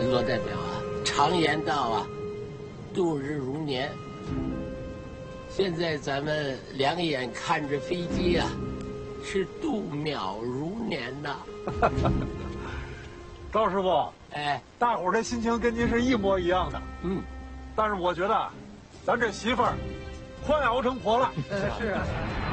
罗代表啊，常言道啊，度日如年。现在咱们两眼看着飞机啊，是度秒如年呐。 赵师傅， 哎， 大伙儿的心情跟您是一模一样的。 嗯， 但是我觉得，咱这媳妇儿快熬成婆了。 是啊。